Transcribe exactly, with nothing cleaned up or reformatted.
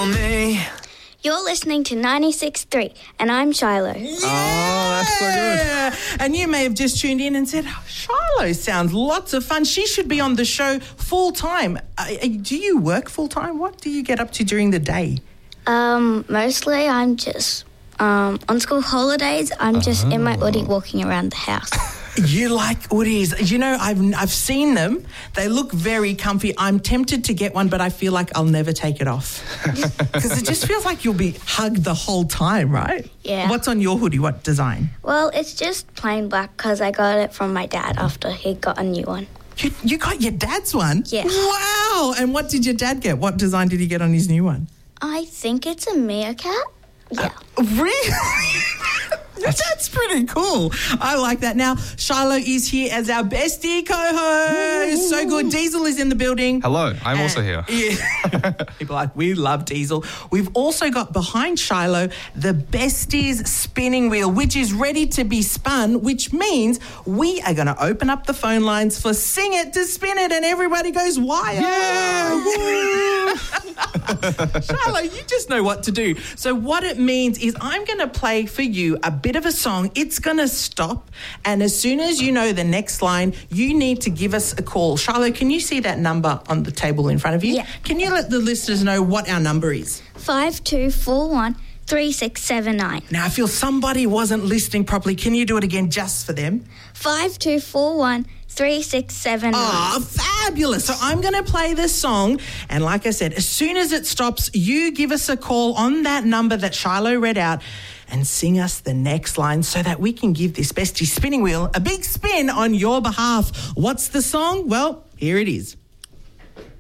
me. You're listening to ninety-six point three, and I'm Shiloh. Oh, that's so good. And you may have just tuned in and said, oh, Shiloh sounds lots of fun. She should be on the show full time. Uh, do you work full time? What do you get up to during the day? Um, mostly I'm just um, on school holidays. I'm just in my hoodie walking around the house. You like hoodies. You know, I've I've seen them. They look very comfy. I'm tempted to get one, but I feel like I'll never take it off. Because it just feels like you'll be hugged the whole time, right? Yeah. What's on your hoodie? What design? Well, it's just plain black because I got it from my dad after he got a new one. You, you got your dad's one? Yeah. Wow. And what did your dad get? What design did he get on his new one? I think it's a meerkat. Yeah. Uh, really? That's pretty cool. I like that. Now, Shiloh is here as our bestie co-host. So good. Diesel is in the building. Hello, I'm And- also here. Yeah. People are like, we love Diesel. We've also got behind Shiloh the Besties spinning wheel, which is ready to be spun, which means we are going to open up the phone lines for Sing It to Spin It, and everybody goes wild. Yeah! Shiloh, you just know what to do. So what it means is I'm going to play for you a bit of a song. It's going to stop, and as soon as you know the next line, you need to give us a call. Shiloh, can you see that number on the table in front of you? Yeah. Can you let the listeners know what our number is? Five two four one three six seven nine. Now, I feel somebody wasn't listening properly. Can you do it again just for them? Five two four one three six seven nine. Oh, fabulous. So I'm going to play this song, and like I said, as soon as it stops, you give us a call on that number that Shiloh read out and sing us the next line so that we can give this bestie spinning wheel a big spin on your behalf. What's the song? Well, here it is.